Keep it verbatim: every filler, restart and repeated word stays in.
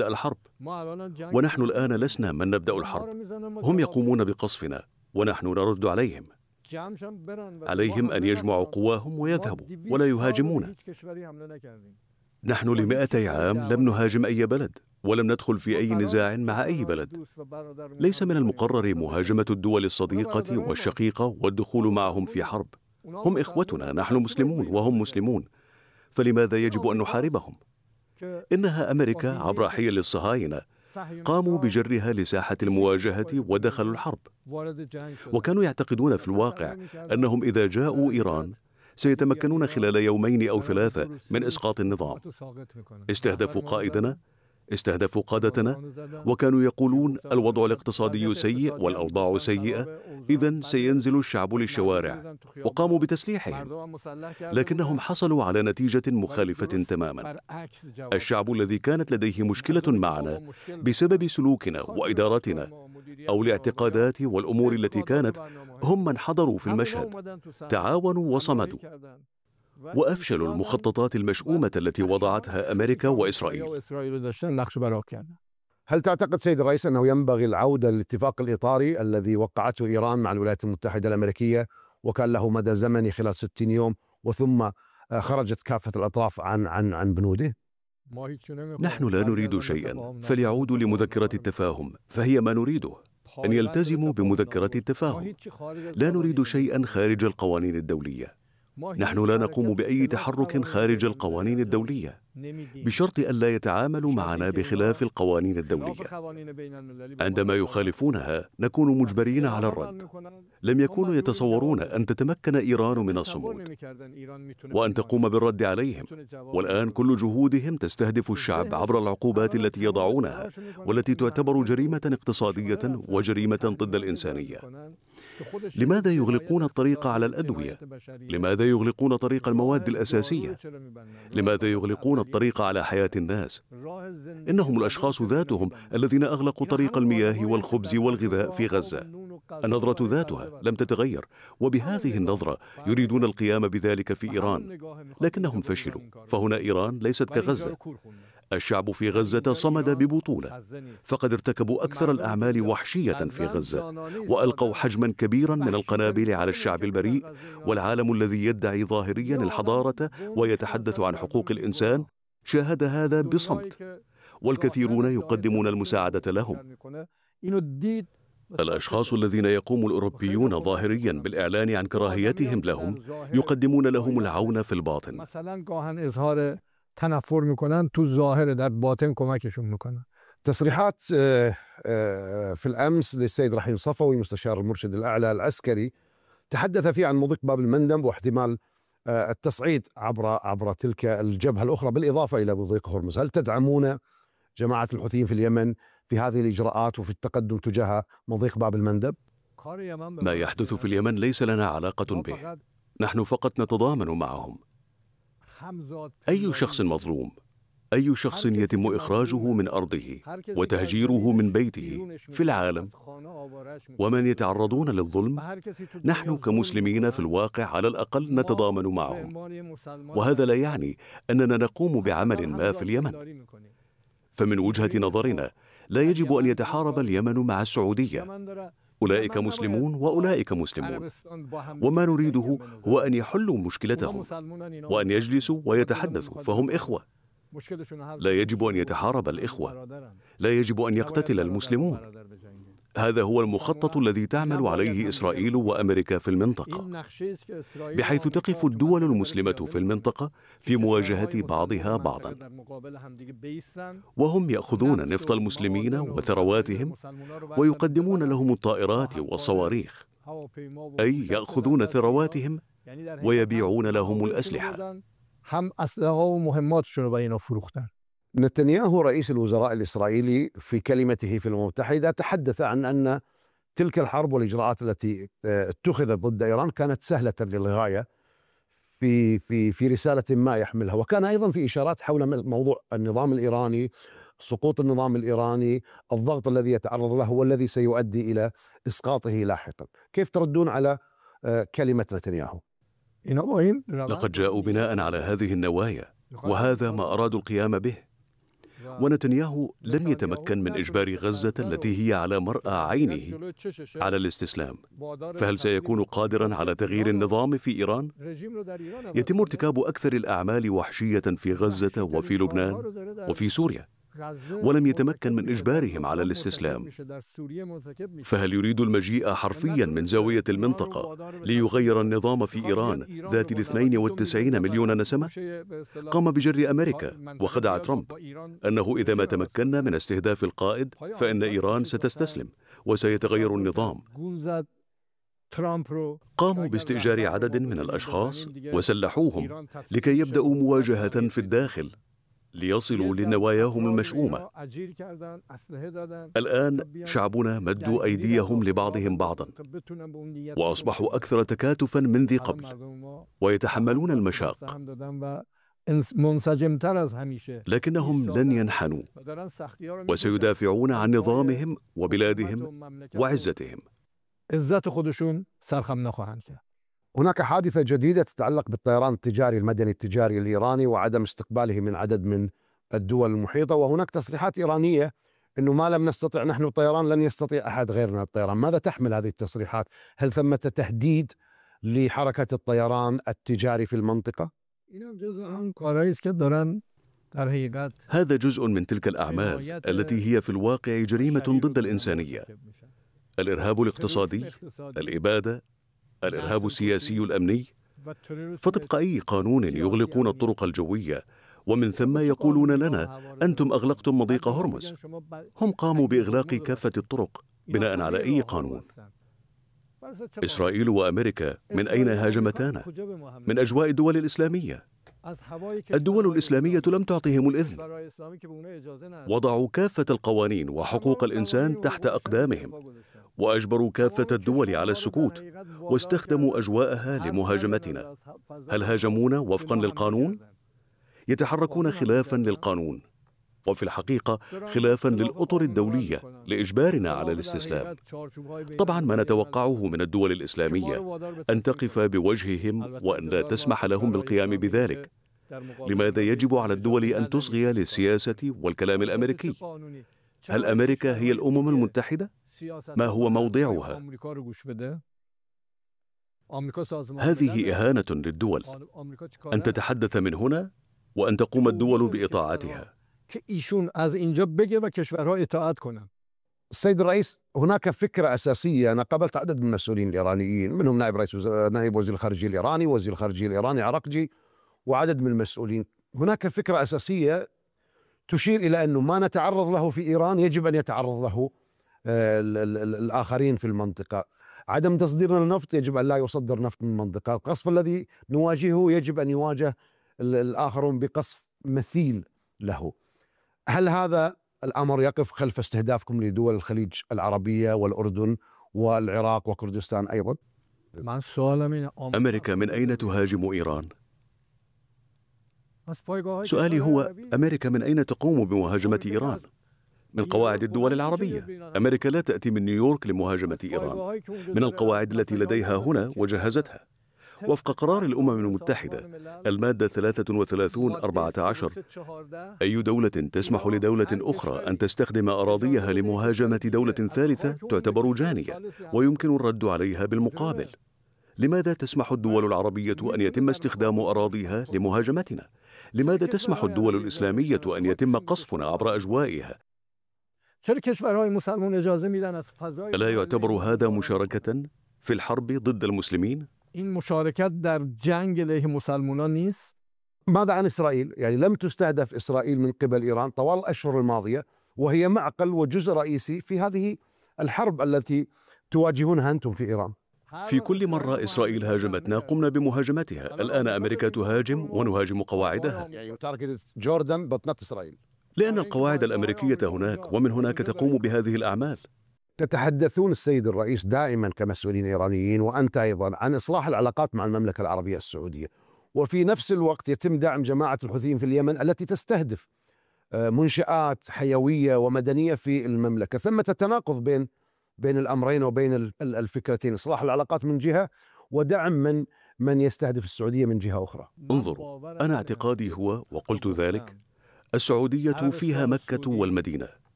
نبدأ الحرب، ونحن الآن لسنا من نبدأ الحرب. هم يقومون بقصفنا ونحن نرد عليهم. عليهم أن يجمعوا قواهم ويذهبوا ولا يهاجمون. نحن لمئتي عام لم نهاجم أي بلد ولم ندخل في أي نزاع مع أي بلد. ليس من المقرر مهاجمة الدول الصديقة والشقيقة والدخول معهم في حرب. هم إخوتنا، نحن مسلمون وهم مسلمون، فلماذا يجب أن نحاربهم؟ إنها أمريكا عبر حيل الصهاينة قاموا بجرها لساحة المواجهة ودخلوا الحرب، وكانوا يعتقدون في الواقع أنهم إذا جاءوا إيران سيتمكنون خلال يومين أو ثلاثة من إسقاط النظام. استهدفوا قائدنا، استهدفوا قادتنا، وكانوا يقولون الوضع الاقتصادي سيء والأوضاع سيئة، إذن سينزل الشعب للشوارع، وقاموا بتسليحهم. لكنهم حصلوا على نتيجة مخالفة تماما. الشعب الذي كانت لديه مشكلة معنا بسبب سلوكنا وإدارتنا أو الاعتقادات والأمور التي كانت، هم من حضروا في المشهد، تعاونوا وصمدوا وأفشلوا المخططات المشؤومة التي وضعتها أمريكا وإسرائيل. هل تعتقد سيد الرئيس أنه ينبغي العودة للاتفاق الإطاري الذي وقعته إيران مع الولايات المتحدة الأمريكية وكان له مدى زمني خلال ستين يوم وثم خرجت كافة الأطراف عن عن عن بنوده؟ نحن لا نريد شيئا، فليعودوا لمذكرة التفاهم، فهي ما نريده، أن يلتزموا بمذكرة التفاهم. لا نريد شيئا خارج القوانين الدولية. نحن لا نقوم بأي تحرك خارج القوانين الدولية بشرط أن لا يتعاملوا معنا بخلاف القوانين الدولية. عندما يخالفونها نكون مجبرين على الرد. لم يكونوا يتصورون أن تتمكن إيران من الصمود وأن تقوم بالرد عليهم، والآن كل جهودهم تستهدف الشعب عبر العقوبات التي يضعونها والتي تعتبر جريمة اقتصادية وجريمة ضد الإنسانية. لماذا يغلقون الطريق على الأدوية؟ لماذا يغلقون طريق المواد الأساسية؟ لماذا يغلقون الطريق على حياة الناس؟ إنهم الأشخاص ذاتهم الذين أغلقوا طريق المياه والخبز والغذاء في غزة. النظرة ذاتها لم تتغير، وبهذه النظرة يريدون القيام بذلك في إيران، لكنهم فشلوا. فهنا إيران ليست كغزة. الشعب في غزة صمد ببطولة، فقد ارتكبوا أكثر الأعمال وحشية في غزة، وألقوا حجما كبيرا من القنابل على الشعب البريء. والعالم الذي يدعي ظاهريا الحضارة ويتحدث عن حقوق الإنسان شاهد هذا بصمت، والكثيرون يقدمون المساعدة لهم. الأشخاص الذين يقوم الأوروبيون ظاهريا بالإعلان عن كراهيتهم لهم يقدمون لهم العون في الباطن. تنفر میکنن تو ظاهر در باطن کمکشون میکنن. تصريحات في الأمس للسيد رحيم صفوي مستشار المرشد الأعلى العسكري تحدث فيه عن مضيق باب المندب واحتمال التصعيد عبر عبر تلك الجبهة الأخرى بالإضافة إلى مضيق هرمز. هل تدعمون جماعة الحوثيين في اليمن في هذه الإجراءات وفي التقدم تجاه مضيق باب المندب؟ ما يحدث في اليمن ليس لنا علاقة به، نحن فقط نتضامن معهم. أي شخص مظلوم، أي شخص يتم إخراجه من أرضه وتهجيره من بيته في العالم، ومن يتعرضون للظلم، نحن كمسلمين في الواقع على الأقل نتضامن معهم. وهذا لا يعني أننا نقوم بعمل ما في اليمن. فمن وجهة نظرنا لا يجب أن يتحارب اليمن مع السعودية. أولئك مسلمون وأولئك مسلمون، وما نريده هو أن يحلوا مشكلتهم وأن يجلسوا ويتحدثوا، فهم إخوة. لا يجب أن يتحارب الإخوة، لا يجب أن يقتتل المسلمون. هذا هو المخطط الذي تعمل عليه إسرائيل وأمريكا في المنطقة، بحيث تقف الدول المسلمة في المنطقة في مواجهة بعضها بعضا، وهم يأخذون نفط المسلمين وثرواتهم ويقدمون لهم الطائرات والصواريخ، أي يأخذون ثرواتهم ويبيعون لهم الأسلحة. نتنياهو رئيس الوزراء الإسرائيلي في كلمته في الأمم المتحدة تحدث عن أن تلك الحرب والإجراءات التي اتخذت ضد إيران كانت سهلة للغاية في في في رسالة ما يحملها، وكان أيضا في إشارات حول موضوع النظام الإيراني، سقوط النظام الإيراني، الضغط الذي يتعرض له والذي سيؤدي إلى إسقاطه لاحقا. كيف تردون على كلمة نتنياهو؟ لقد جاءوا بناء على هذه النوايا، وهذا ما أرادوا القيام به. ونتنياهو لم يتمكن من إجبار غزة التي هي على مرأى عينه على الاستسلام، فهل سيكون قادراً على تغيير النظام في إيران؟ يتم ارتكاب أكثر الأعمال وحشية في غزة وفي لبنان وفي سوريا، ولم يتمكن من إجبارهم على الاستسلام، فهل يريد المجيء حرفيا من زاوية المنطقة ليغير النظام في إيران ذات الاثنين والتسعين مليون نسمة؟ قام بجر أمريكا وخدع ترامب أنه إذا ما تمكنا من استهداف القائد فإن إيران ستستسلم وسيتغير النظام. قاموا باستئجار عدد من الأشخاص وسلحوهم لكي يبدأوا مواجهة في الداخل ليصلوا لنواياهم المشؤومة. الآن شعبنا مدوا أيديهم لبعضهم بعضا وأصبحوا أكثر تكاتفا من ذي قبل ويتحملون المشاق، لكنهم لن ينحنوا وسيدافعون عن نظامهم وبلادهم وعزتهم. هناك حادثة جديدة تتعلق بالطيران التجاري المدني التجاري الإيراني وعدم استقباله من عدد من الدول المحيطة، وهناك تصريحات إيرانية أنه ما لم نستطع نحن الطيران لن يستطيع أحد غيرنا الطيران. ماذا تحمل هذه التصريحات؟ هل ثمة تهديد لحركة الطيران التجاري في المنطقة؟ هذا جزء من تلك الأعمال التي هي في الواقع جريمة ضد الإنسانية: الإرهاب الاقتصادي، الإبادة، الإرهاب السياسي الأمني. فطبق أي قانون يغلقون الطرق الجوية، ومن ثم يقولون لنا أنتم أغلقتم مضيق هرمز. هم قاموا بإغلاق كافة الطرق بناء على أي قانون. إسرائيل وأمريكا من أين هاجمتانا؟ من أجواء الدول الإسلامية. الدول الإسلامية لم تعطهم الإذن، وضعوا كافة القوانين وحقوق الإنسان تحت أقدامهم، وأجبروا كافة الدول على السكوت، واستخدموا أجواءها لمهاجمتنا. هل هاجمونا وفقا للقانون؟ يتحركون خلافا للقانون، وفي الحقيقة خلافا للأطر الدولية لإجبارنا على الاستسلام. طبعا ما نتوقعه من الدول الإسلامية أن تقف بوجههم وأن لا تسمح لهم بالقيام بذلك. لماذا يجب على الدول أن تصغي للسياسة والكلام الأمريكي؟ هل أمريكا هي الأمم المتحدة؟ ما هو موضعها؟ هذه إهانة للدول أن تتحدث من هنا وأن تقوم الدول بإطاعتها. السيد الرئيس، هناك فكرة أساسية. أنا قابلت عدد من المسؤولين الإيرانيين، منهم نائب رئيس نائب وزير الخارجية الإيراني، وزير الخارجية الإيراني عرقجي، وعدد من المسؤولين. هناك فكرة أساسية تشير إلى أنه ما نتعرض له في إيران يجب أن يتعرض له الآخرين في المنطقة. عدم تصديرنا النفط يجب أن لا يصدر نفط من المنطقة. القصف الذي نواجهه يجب أن يواجه الآخرون بقصف مثيل له. هل هذا الأمر يقف خلف استهدافكم لدول الخليج العربية والأردن والعراق وكردستان أيضا؟ أمريكا من أين تهاجم إيران؟ سؤالي هو: أمريكا من أين تقوم بمهاجمة إيران؟ من قواعد الدول العربية. أمريكا لا تأتي من نيويورك لمهاجمة إيران، من القواعد التي لديها هنا وجهزتها. وفق قرار الأمم المتحدة المادة ثلاثة وثلاثين أربعة عشر، أي دولة تسمح لدولة أخرى أن تستخدم أراضيها لمهاجمة دولة ثالثة تعتبر جانية ويمكن الرد عليها بالمقابل. لماذا تسمح الدول العربية أن يتم استخدام أراضيها لمهاجمتنا؟ لماذا تسمح الدول الإسلامية أن يتم قصفنا عبر أجوائها؟ ألا يعتبر هذا مشاركة في الحرب ضد المسلمين؟ ماذا عن إسرائيل؟ يعني لم تستهدف إسرائيل من قبل إيران طوال الأشهر الماضية، وهي معقل وجزء رئيسي في هذه الحرب التي تواجهونها أنتم في إيران. في كل مرة إسرائيل هاجمتنا قمنا بمهاجمتها. الآن أمريكا تهاجم ونهاجم قواعدها. يعني تارجت جوردن but not إسرائيل، لأن القواعد الأمريكية هناك، ومن هناك تقوم بهذه الأعمال. تتحدثون السيد الرئيس دائما كمسؤولين إيرانيين وأنت أيضا عن إصلاح العلاقات مع المملكة العربية السعودية، وفي نفس الوقت يتم دعم جماعة الحوثيين في اليمن التي تستهدف منشآت حيوية ومدنية في المملكة. ثمة تناقض بين بين الأمرين وبين الفكرتين، إصلاح العلاقات من جهة ودعم من من يستهدف السعودية من جهة أخرى. انظروا، أنا اعتقادي هو، وقلت ذلك، السعودية فيها مكة والمدينة،